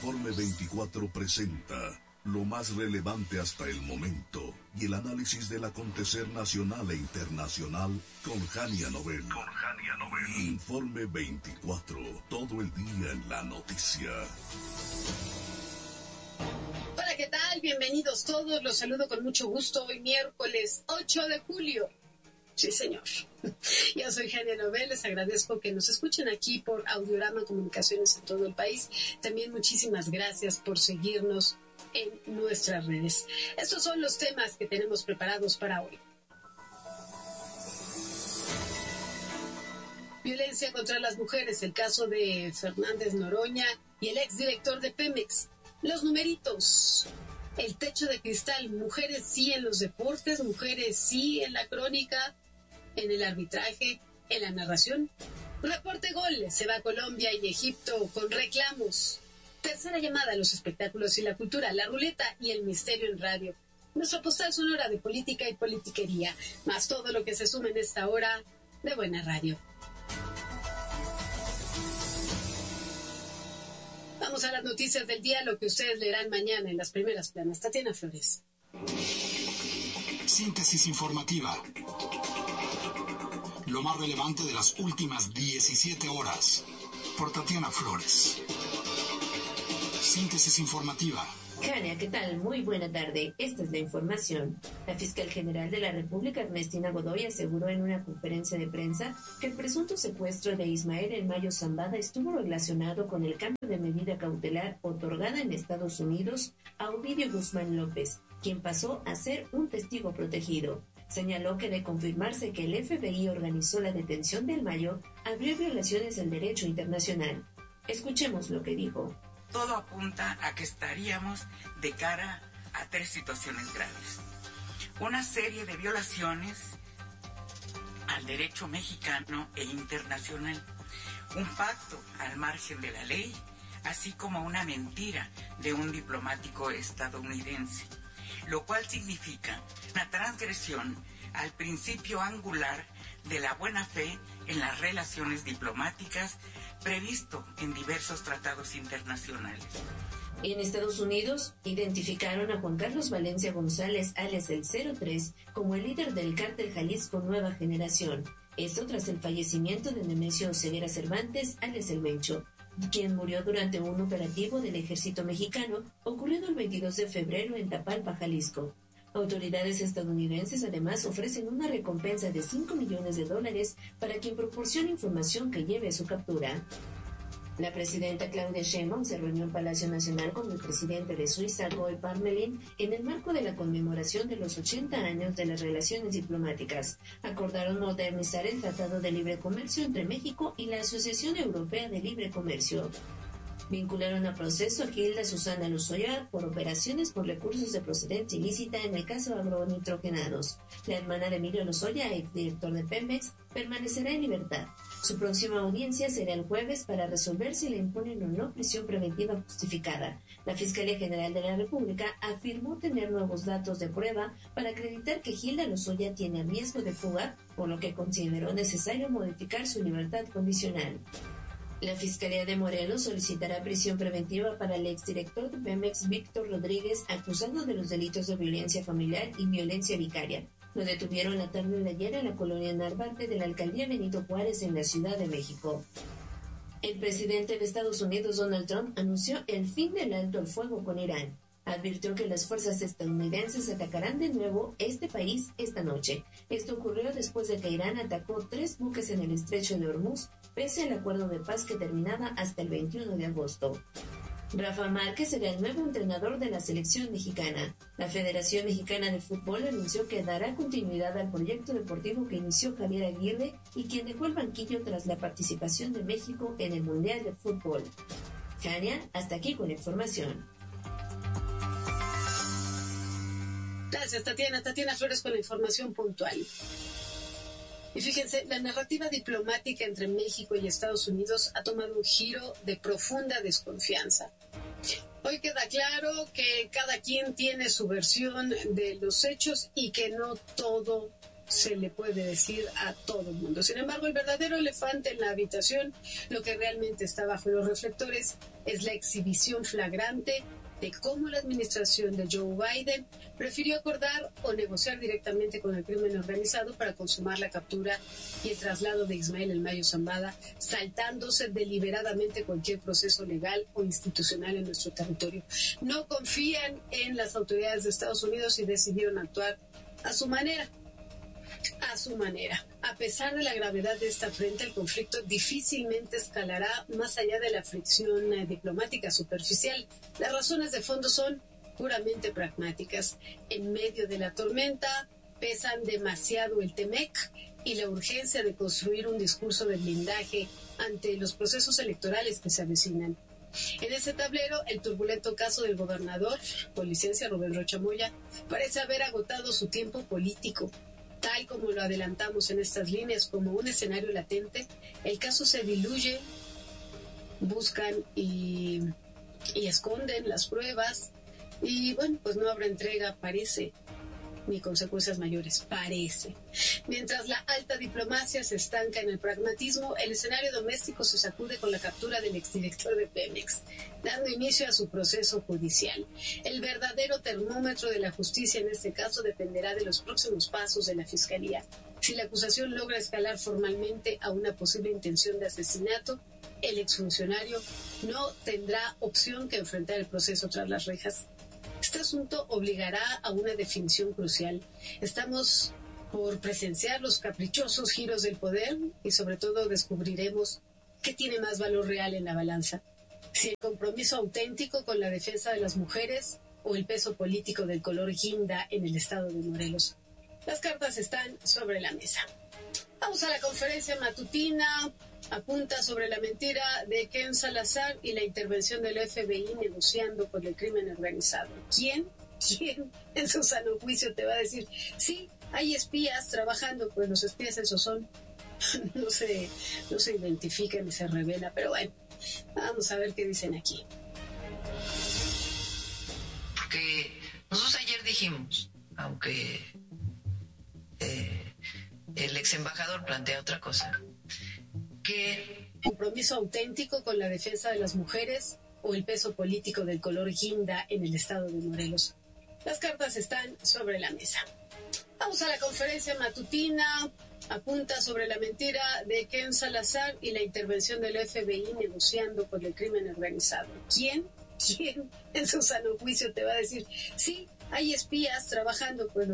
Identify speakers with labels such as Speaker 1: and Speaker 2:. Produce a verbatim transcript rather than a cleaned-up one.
Speaker 1: Informe veinticuatro presenta lo más relevante hasta el momento y el análisis del acontecer nacional e internacional con Jania Novel. Con Jania Novel. Informe veinticuatro, todo el día en la noticia.
Speaker 2: Hola, ¿qué tal? Bienvenidos todos. Los saludo con mucho gusto hoy miércoles ocho de julio. Sí, señor. Yo soy Jania Novel, les agradezco que nos escuchen aquí por Audiorama Comunicaciones en todo el país. También muchísimas gracias por seguirnos en nuestras redes. Estos son los temas que tenemos preparados para hoy. Violencia contra las mujeres, el caso de Fernández Noroña y el exdirector de Pemex. Los numeritos. El techo de cristal, mujeres sí en los deportes, mujeres sí en la crónica, en el arbitraje, en la narración. Reporte Gol, se va a Colombia y Egipto con reclamos. Tercera llamada a los espectáculos y la cultura, la ruleta y el misterio en radio. Nuestra postal sonora de política y politiquería, más todo lo que se suma en esta hora de buena radio. Vamos a las noticias del día, lo que ustedes leerán mañana en las primeras planas. Tatiana Flores.
Speaker 3: Síntesis informativa. Lo más relevante de las últimas diecisiete horas. Por Tatiana Flores. Síntesis informativa.
Speaker 4: Jania, ¿qué tal? Muy buena tarde. Esta es la información. La fiscal general de la República, Ernestina Godoy, aseguró en una conferencia de prensa que el presunto secuestro de Ismael El Mayo Zambada estuvo relacionado con el cambio de medida cautelar otorgada en Estados Unidos a Ovidio Guzmán López, quien pasó a ser un testigo protegido. Señaló que de confirmarse que el F B I organizó la detención del Mayo, habría violaciones del derecho internacional. Escuchemos lo que dijo.
Speaker 5: Todo apunta a que estaríamos de cara a tres situaciones graves. Una serie de violaciones al derecho mexicano e internacional, un pacto al margen de la ley, así como una mentira de un diplomático estadounidense, lo cual significa una transgresión al principio angular de la buena fe en las relaciones diplomáticas previsto en diversos tratados internacionales.
Speaker 4: En Estados Unidos, identificaron a Juan Carlos Valencia González, alias el cero tres, como el líder del cártel Jalisco Nueva Generación. Esto tras el fallecimiento de Nemesio Ceguera Cervantes, alias el Mencho, quien murió durante un operativo del ejército mexicano ocurrido el veintidós de febrero en Tapalpa, Jalisco. Autoridades estadounidenses además ofrecen una recompensa de cinco millones de dólares para quien proporcione información que lleve a su captura. La presidenta Claudia Sheinbaum se reunió en Palacio Nacional con el presidente de Suiza, Guy Parmelin, en el marco de la conmemoración de los ochenta años de las relaciones diplomáticas. Acordaron modernizar el Tratado de Libre Comercio entre México y la Asociación Europea de Libre Comercio. Vincularon a proceso a Hilda Susana Lozoya por operaciones por recursos de procedencia ilícita en el caso agronitrogenados. La hermana de Emilio Lozoya, exdirector de Pemex, permanecerá en libertad. Su próxima audiencia será el jueves para resolver si le imponen o no prisión preventiva justificada. La Fiscalía General de la República afirmó tener nuevos datos de prueba para acreditar que Hilda Lozoya tiene riesgo de fuga, por lo que consideró necesario modificar su libertad condicional. La Fiscalía de Morelos solicitará prisión preventiva para el exdirector de Pemex, Víctor Rodríguez, acusado de los delitos de violencia familiar y violencia vicaria. Lo detuvieron la tarde de ayer en la colonia Narvarte de la alcaldía Benito Juárez en la Ciudad de México. El presidente de Estados Unidos, Donald Trump, anunció el fin del alto al fuego con Irán. Advirtió que las fuerzas estadounidenses atacarán de nuevo este país esta noche. Esto ocurrió después de que Irán atacó tres buques en el estrecho de Hormuz, pese al acuerdo de paz que terminaba hasta el veintiuno de agosto. Rafa Márquez será el nuevo entrenador de la selección mexicana. La Federación Mexicana de Fútbol anunció que dará continuidad al proyecto deportivo que inició Javier Aguirre y quien dejó el banquillo tras la participación de México en el Mundial de Fútbol. Jania, hasta aquí con la información.
Speaker 2: Gracias, Tatiana. Tatiana Flores con la información puntual. Y fíjense, la narrativa diplomática entre México y Estados Unidos ha tomado un giro de profunda desconfianza. Hoy queda claro que cada quien tiene su versión de los hechos y que no todo se le puede decir a todo el mundo. Sin embargo, el verdadero elefante en la habitación, lo que realmente está bajo los reflectores, es la exhibición flagrante de cómo la administración de Joe Biden prefirió acordar o negociar directamente con el crimen organizado para consumar la captura y el traslado de Ismael El Mayo Zambada, saltándose deliberadamente cualquier proceso legal o institucional en nuestro territorio. No confían en las autoridades de Estados Unidos y decidieron actuar a su manera. A su manera. A pesar de la gravedad de esta afrenta, el conflicto difícilmente escalará más allá de la fricción eh, diplomática superficial. Las razones de fondo son puramente pragmáticas. En medio de la tormenta pesan demasiado el Temec y la urgencia de construir un discurso de blindaje ante los procesos electorales que se avecinan. En ese tablero, el turbulento caso del gobernador, con licencia Rubén Rocha Moya, parece haber agotado su tiempo político. Tal como lo adelantamos en estas líneas como un escenario latente, el caso se diluye, buscan y, y esconden las pruebas y bueno, pues no habrá entrega, parece, ni consecuencias mayores, parece. Mientras la alta diplomacia se estanca en el pragmatismo, el escenario doméstico se sacude con la captura del exdirector de Pemex, dando inicio a su proceso judicial. El verdadero termómetro de la justicia en este caso dependerá de los próximos pasos de la Fiscalía. Si la acusación logra escalar formalmente a una posible intención de asesinato, el exfuncionario no tendrá opción que enfrentar el proceso tras las rejas. Este asunto obligará a una definición crucial. Estamos por presenciar los caprichosos giros del poder y sobre todo descubriremos qué tiene más valor real en la balanza. Si el compromiso auténtico con la defensa de las mujeres o el peso político del color guinda en el estado de Morelos. Las cartas están sobre la mesa. Vamos a la conferencia matutina. Apunta sobre la mentira de Ken Salazar y la intervención del F B I negociando con el crimen organizado. ¿Quién? ¿Quién en su sano juicio te va a decir, sí, hay espías trabajando? Pues los espías esos son, no se, no se identifican ni se revelan, pero bueno, vamos a ver qué dicen aquí.
Speaker 6: Porque nosotros ayer dijimos, aunque eh, el ex embajador plantea otra cosa, que
Speaker 2: compromiso auténtico con la defensa de las mujeres o el peso político del color guinda en el estado de Morelos. Las cartas están sobre la mesa. Vamos a la conferencia matutina. Apunta sobre la mentira de Ken Salazar y la intervención del F B I negociando con el crimen organizado. ¿Quién? ¿Quién en su sano juicio te va a decir, sí, hay espías trabajando? Pues los